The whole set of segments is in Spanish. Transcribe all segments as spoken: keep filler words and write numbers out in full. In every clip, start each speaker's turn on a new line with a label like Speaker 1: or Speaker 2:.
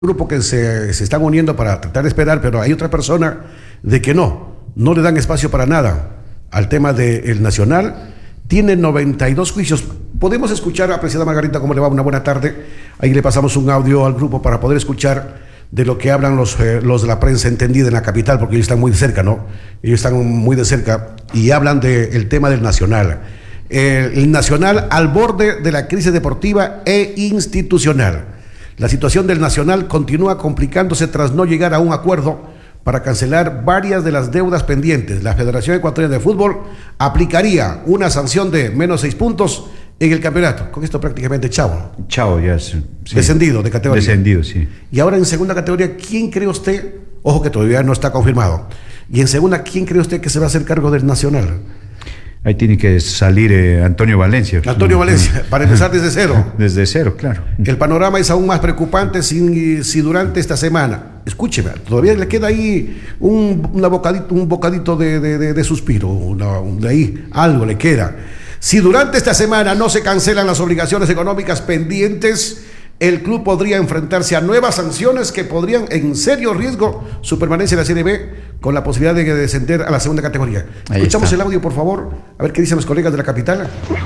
Speaker 1: grupo que se, se están uniendo para tratar de esperar, pero hay otra persona de que no, no le dan espacio para nada al tema del Nacional. Tiene noventa y dos juicios. Podemos escuchar, apreciada Margarita, cómo le va, una buena tarde. Ahí le pasamos un audio al grupo para poder escuchar de lo que hablan los, eh, los de la prensa entendida en la capital, porque ellos están muy de cerca, ¿no? Ellos están muy de cerca y hablan del tema del Nacional. Eh, el Nacional al borde de la crisis deportiva e institucional. La situación del Nacional continúa complicándose tras no llegar a un acuerdo para cancelar varias de las deudas pendientes. La Federación Ecuatoriana de Fútbol aplicaría una sanción de menos seis puntos en el campeonato. Con esto prácticamente chao.
Speaker 2: Chao, ya. Sí.
Speaker 1: Descendido de categoría.
Speaker 2: Descendido, sí.
Speaker 1: Y ahora en segunda categoría, ¿quién cree usted? Ojo que todavía no está confirmado. Y en segunda, ¿quién cree usted que se va a hacer cargo del Nacional?
Speaker 2: Ahí tiene que salir eh, Antonio Valencia.
Speaker 1: Antonio Valencia, para empezar desde cero.
Speaker 2: Desde cero, claro.
Speaker 1: El panorama es aún más preocupante si, si durante esta semana, escúcheme, todavía le queda ahí un, una bocadito, un bocadito de, de, de, de suspiro, una, de ahí algo le queda. Si durante esta semana no se cancelan las obligaciones económicas pendientes, el club podría enfrentarse a nuevas sanciones que podrían en serio riesgo su permanencia en la Serie B, con la posibilidad de descender a la segunda categoría. Ahí Escuchamos está. El audio, por favor, a ver qué dicen los colegas de la capital.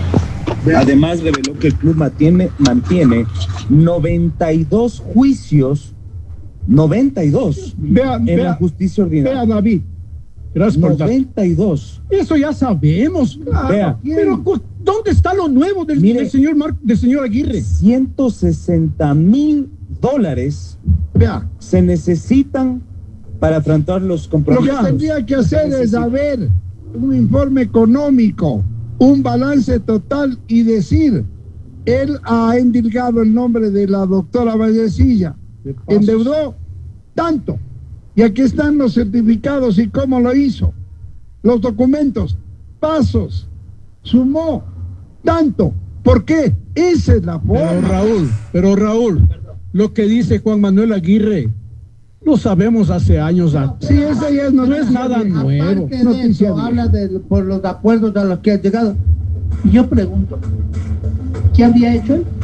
Speaker 3: Además, reveló que el club mantiene, mantiene noventa y dos juicios, noventa y dos
Speaker 4: vea,
Speaker 3: en
Speaker 4: vea,
Speaker 3: la justicia ordinaria.
Speaker 4: Vea, David, gracias por
Speaker 3: noventa y dos.
Speaker 4: Eso ya sabemos. Claro,
Speaker 3: vea.
Speaker 4: Pero, ¿dónde está lo nuevo del,
Speaker 3: Mire,
Speaker 4: del, señor Mar, del señor Aguirre?
Speaker 3: ciento sesenta mil dólares
Speaker 4: vea.
Speaker 3: se necesitan para afrontar los compromisos.
Speaker 4: Lo que tendría que hacer es haber un informe económico, un balance total y decir, él ha endilgado el nombre de la doctora Vallecilla, endeudó tanto, y aquí están los certificados y cómo lo hizo, los documentos, pasos, sumó tanto. ¿Por qué? Esa es la forma.
Speaker 5: Pero Raúl, pero Raúl, lo que dice Juan Manuel Aguirre, lo sabemos hace años antes.
Speaker 4: Sí, eso ya es
Speaker 5: no es nada nuevo.
Speaker 6: Aparte de eso, habla de por los acuerdos a los que ha llegado. Yo pregunto, ¿qué habría hecho él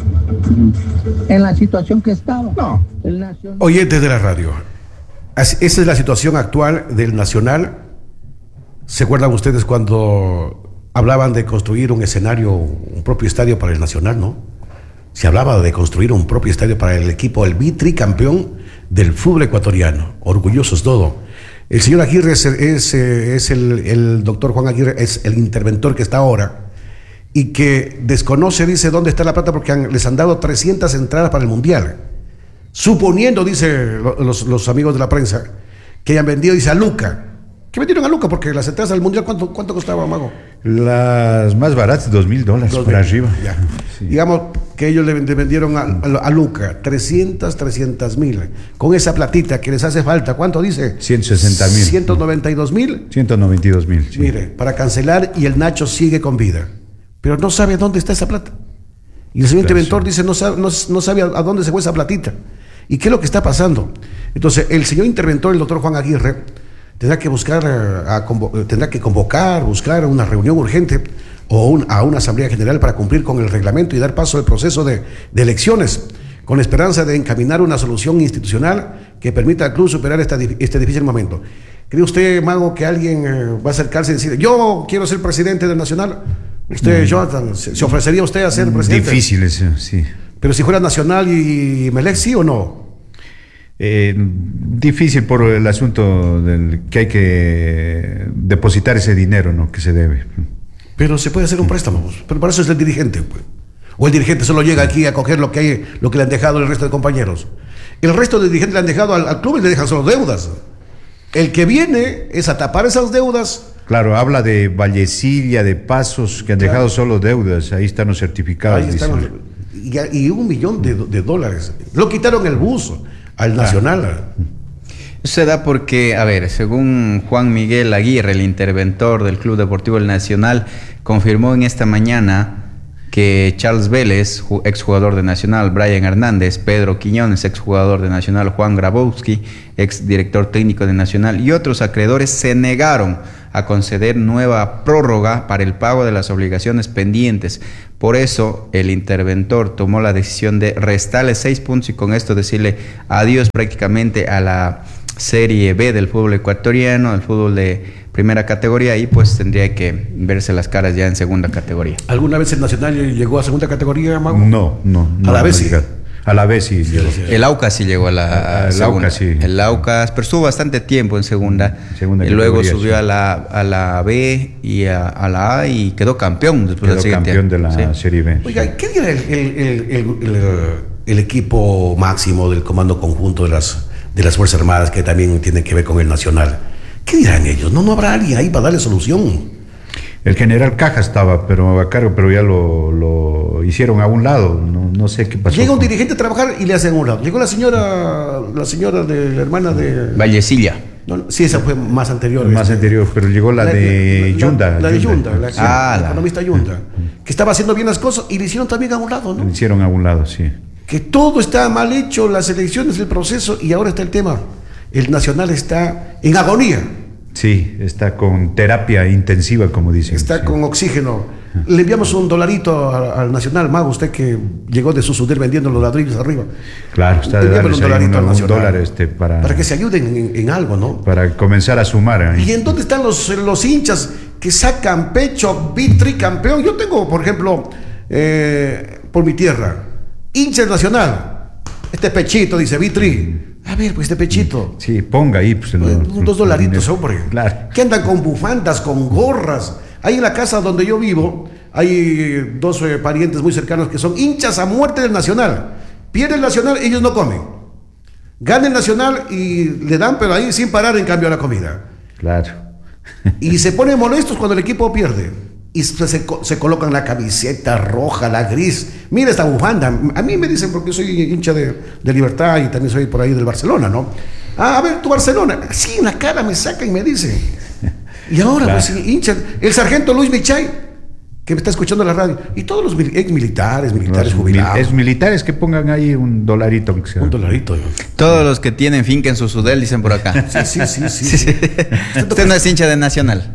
Speaker 6: en la situación que estaba?
Speaker 4: No.
Speaker 6: El Nacional.
Speaker 1: Oyentes de la radio, esa es la situación actual del Nacional. ¿Se acuerdan ustedes cuando hablaban de construir un escenario, un propio estadio para el Nacional, no? Se hablaba de construir un propio estadio para el equipo, el bitricampeón del fútbol ecuatoriano, orgullosos todo. El señor Aguirre es, es, es el, el doctor Juan Aguirre, es el interventor que está ahora y que desconoce, dice, dónde está la plata porque han, les han dado trescientas entradas para el Mundial. Suponiendo, dice los, los amigos de la prensa, que hayan vendido, dice, a Luca. ¿Qué vendieron a Luca? Porque las entradas al Mundial, ¿cuánto, cuánto costaba, Mago?
Speaker 2: Las más baratas, dos mil dólares por arriba.
Speaker 1: Ya. Sí. Digamos que ellos le vendieron a, a, a Luca trescientas, trescientas mil. Con esa platita que les hace falta, ¿cuánto dice?
Speaker 2: ciento sesenta mil.
Speaker 1: ciento noventa y dos mil.
Speaker 2: ciento noventa y dos mil. Sí.
Speaker 1: Mire, para cancelar y el Nacho sigue con vida. Pero no sabe dónde está esa plata. Y el señor claro, interventor sí. dice, no sabe, no, no sabe a, a dónde se fue esa platita. ¿Y qué es lo que está pasando? Entonces, el señor interventor, el doctor Juan Aguirre, tendrá que buscar, a, a, tendrá que convocar, buscar una reunión urgente o un, a una asamblea general para cumplir con el reglamento y dar paso al proceso de, de elecciones, con la esperanza de encaminar una solución institucional que permita al club superar esta, este difícil momento. ¿Cree usted, Mago, que alguien eh, va a acercarse y decir, yo quiero ser presidente del Nacional? Usted, mm. Jonathan, ¿se, ¿se ofrecería usted a ser presidente?
Speaker 2: Difícil eso, sí.
Speaker 1: Pero si fuera Nacional y Melec, ¿sí o no?
Speaker 2: Eh, difícil por el asunto del que hay que depositar ese dinero, ¿no? Que se debe.
Speaker 1: Pero se puede hacer un préstamo, pero para eso es el dirigente, pues. O el dirigente solo llega aquí a coger lo que hay, lo que le han dejado el resto de compañeros. El resto de dirigentes le han dejado al, al club y le dejan solo deudas. El que viene es a tapar esas deudas.
Speaker 2: Claro, habla de Vallecilla, de Pasos, que han claro. dejado solo deudas. Ahí están los certificados. Ahí están los,
Speaker 1: y, y un millón de, de dólares. Lo quitaron el bus al Nacional. Claro.
Speaker 7: Eso se da porque, a ver, según Juan Miguel Aguirre, el interventor del Club Deportivo El Nacional, confirmó en esta mañana que Charles Vélez, exjugador de Nacional, Brian Hernández, Pedro Quiñones, exjugador de Nacional, Juan Grabowski, exdirector técnico de Nacional, y otros acreedores se negaron a conceder nueva prórroga para el pago de las obligaciones pendientes. Por eso el interventor tomó la decisión de restarle seis puntos y con esto decirle adiós prácticamente a la Serie B del fútbol ecuatoriano, el fútbol de primera categoría, y pues tendría que verse las caras ya en segunda categoría.
Speaker 1: ¿Alguna vez el Nacional llegó a segunda categoría, Mago?
Speaker 2: No, no. no
Speaker 1: a la vez
Speaker 2: no
Speaker 1: sí.
Speaker 2: A la vez sí. Llegó.
Speaker 7: El Aucas sí llegó a la
Speaker 2: a, a
Speaker 7: segunda.
Speaker 2: Aucas, sí.
Speaker 7: El Aucas, pero estuvo bastante tiempo en segunda.
Speaker 2: segunda
Speaker 7: y luego subió
Speaker 2: sí.
Speaker 7: a la a la B y a, a la A y quedó campeón después
Speaker 2: Quedó
Speaker 7: del siguiente
Speaker 2: campeón
Speaker 7: año.
Speaker 2: de la
Speaker 7: Sí.
Speaker 2: Serie B.
Speaker 1: Oiga, ¿qué dirá el, el, el, el, el, el equipo máximo del comando conjunto de las, de las Fuerzas Armadas que también tiene que ver con el Nacional? ¿Qué dirán ellos? No, no habrá alguien ahí para darle solución.
Speaker 2: El general Caja estaba pero a cargo, pero ya lo, lo hicieron a un lado. No, no sé qué pasó.
Speaker 1: Llega un
Speaker 2: con...
Speaker 1: dirigente a trabajar y le hacen a un lado. Llegó la señora, la señora de la hermana de...
Speaker 7: Vallecilla.
Speaker 1: No, sí, esa fue más anterior.
Speaker 2: Más
Speaker 1: este,
Speaker 2: anterior, pero llegó la, la de
Speaker 1: la,
Speaker 2: Yunda.
Speaker 1: La, la de Yunda, la,
Speaker 7: ah,
Speaker 1: la
Speaker 7: la
Speaker 1: economista Yunda, que estaba haciendo bien las cosas y le hicieron también a un lado, ¿no?
Speaker 2: Le hicieron a un lado, sí.
Speaker 1: Que todo está mal hecho, las elecciones, el proceso, y ahora está el tema. El Nacional está en agonía.
Speaker 2: Sí, está con terapia intensiva, como dicen.
Speaker 1: Está
Speaker 2: sí.
Speaker 1: con oxígeno. Le enviamos un dolarito al, al Nacional, Mago, usted que llegó de Susudir vendiendo los ladrillos arriba.
Speaker 2: Claro, está de darles un dolarito al Nacional. Un dólar este para,
Speaker 1: para que se ayuden en, en algo, ¿no?
Speaker 2: Para comenzar a sumar. Ahí.
Speaker 1: ¿Y en dónde están los, los hinchas que sacan pecho, Vitri campeón? Yo tengo, por ejemplo, eh, por mi tierra, hincha Nacional. Este pechito, dice Vitri. A ver, pues este pechito.
Speaker 2: Sí, ponga ahí. Pues,
Speaker 1: pues,
Speaker 2: los,
Speaker 1: dos dolaritos, hombre.
Speaker 2: Claro.
Speaker 1: Que andan con bufandas, con gorras. Ahí en la casa donde yo vivo, hay dos eh, parientes muy cercanos que son hinchas a muerte del Nacional. Pierde el Nacional, ellos no comen. Gana el Nacional y le dan, pero ahí sin parar en cambio a la comida.
Speaker 2: Claro.
Speaker 1: Y se ponen molestos cuando el equipo pierde. Y se, se, se colocan la camiseta roja, la gris. Mira esta bufanda. A mí me dicen, porque soy hincha de, de Libertad y también soy por ahí del Barcelona, ¿no? Ah, a ver, tu Barcelona. Sí, en la cara me sacan y me dicen. Y ahora, claro. Pues, hincha. El sargento Luis Michay, que me está escuchando en la radio. Y todos los ex militares, militares
Speaker 2: los
Speaker 1: jubilados.
Speaker 2: Ex militares que pongan ahí un dolarito.
Speaker 1: Un dolarito. Yo.
Speaker 7: Todos los que tienen finca en su sudel, dicen por acá.
Speaker 1: Sí, sí, sí. sí, sí.
Speaker 7: sí. Usted no es hincha de Nacional.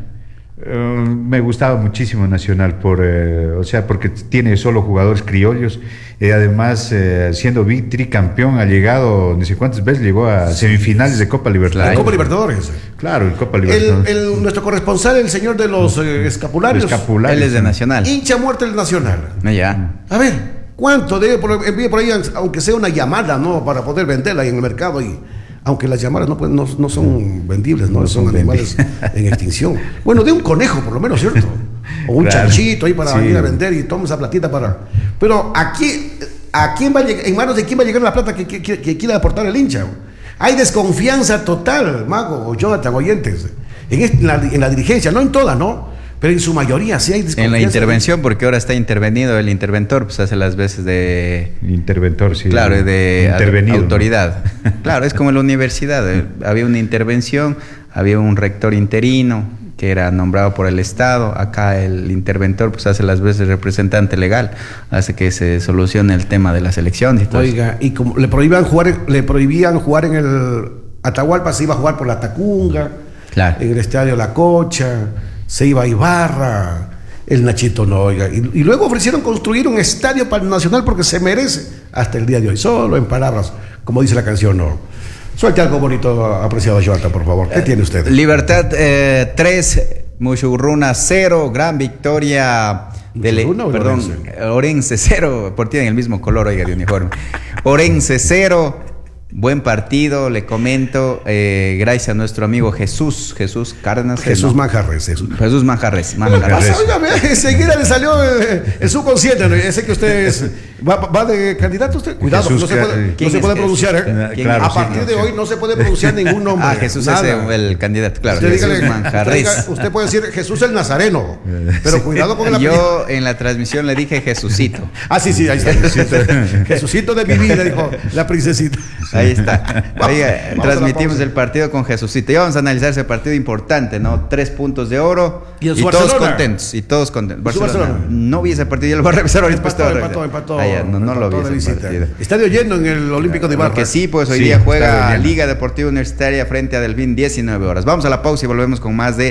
Speaker 2: Uh, me gustaba muchísimo Nacional por, eh, o sea, porque tiene solo jugadores criollos y eh, además eh, siendo tricampeón ha llegado no sé cuántas veces llegó a semifinales de Copa Libertadores.
Speaker 1: La Copa Libertadores.
Speaker 2: Claro, el Copa Libertadores.
Speaker 1: El, el, nuestro corresponsal, el señor de los eh, escapularios.
Speaker 2: escapularios.
Speaker 7: Él es de Nacional.
Speaker 1: Hincha muerte del Nacional.
Speaker 7: Ah, ya.
Speaker 1: A ver, ¿cuánto debe por, envíe por ahí, aunque sea una llamada, ¿no? Para poder venderla ahí en el mercado y aunque las llamadas no, no, no son vendibles, ¿no? no son, son animales en extinción. Bueno, de un conejo, por lo menos, ¿cierto? O un claro. chanchito ahí para sí. venir a vender y toma esa platita para... Pero aquí, ¿a quién va a llegar, en manos de quién va a llegar la plata que, que, que, que quiera aportar el hincha? Hay desconfianza total, Mago, o Jonathan, oyentes, en, este, en, la, en la dirigencia, no en toda, ¿no? Pero en su mayoría sí hay desconfianza.
Speaker 7: En la intervención, porque ahora está intervenido el interventor, pues hace las veces de...
Speaker 2: Interventor, sí.
Speaker 7: Claro, de
Speaker 2: intervenido,
Speaker 7: autoridad. ¿No? Claro, es como en la universidad. Había una intervención, había un rector interino que era nombrado por el Estado. Acá el interventor pues hace las veces representante legal, hace que se solucione el tema de las elecciones y todo.
Speaker 1: Oiga, eso. Y como le prohibían jugar, le prohibían jugar en el Atahualpa, se iba a jugar por la Tacunga,
Speaker 7: claro.
Speaker 1: En el estadio La Cocha, se iba a Ibarra, el Nachito no, oiga. Y, y luego ofrecieron construir un estadio para el Nacional porque se merece hasta el día de hoy. Solo en palabras, como dice la canción, no. Suelte algo bonito, apreciado Jonathan, por favor. ¿Qué eh, tiene usted?
Speaker 7: Libertad eh, tres, Muchurruna cero, gran victoria del perdón, Orense, Orense cero, por tienen el mismo color, oiga, de uniforme. Orense cero. Buen partido, le comento, eh, gracias a nuestro amigo Jesús, Jesús Cárdenas.
Speaker 1: Jesús
Speaker 7: no,
Speaker 1: Manjarres. Jesús,
Speaker 7: Jesús Manjarres. Manjarres.
Speaker 1: Enseguida le salió el, el subconsciente, ¿no? Ese que usted es, va, va de candidato usted. Cuidado, Jesús, no se puede, no se puede pronunciar, ¿eh? Claro, a partir sí, de sí. hoy no se puede pronunciar ningún nombre.
Speaker 7: Ah, Jesús es el candidato, claro.
Speaker 1: Usted,
Speaker 7: Jesús
Speaker 1: dígale,
Speaker 7: Manjarres.
Speaker 1: Usted, usted puede decir Jesús el Nazareno, pero
Speaker 7: sí.
Speaker 1: cuidado con el
Speaker 7: Yo
Speaker 1: apellido.
Speaker 7: en la transmisión le dije Jesucito.
Speaker 1: Ah, sí, sí, ahí está. Jesucito de mi vida, dijo la princesita.
Speaker 7: Ahí está. Oiga, transmitimos el partido con Jesucito. Ya vamos a analizar ese partido importante, ¿no? Tres puntos de oro
Speaker 1: y,
Speaker 7: y todos contentos. Y todos contentos. Barcelona, Barcelona. No vi ese partido, ya lo voy a revisar ahorita.
Speaker 1: Empató, empató, empató,
Speaker 7: ah, ya, no, no
Speaker 1: empató
Speaker 7: lo vi ese partido.
Speaker 1: Estadio lleno en el Olímpico de Ibarra.
Speaker 7: Que sí, pues hoy sí, día juega Liga Deportiva Universitaria frente a Delfín, diecinueve horas. Vamos a la pausa y volvemos con más de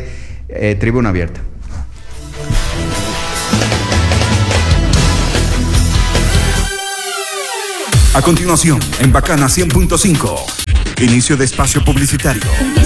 Speaker 7: eh, tribuna abierta.
Speaker 8: A continuación, en Bacana cien punto cinco, inicio de espacio publicitario.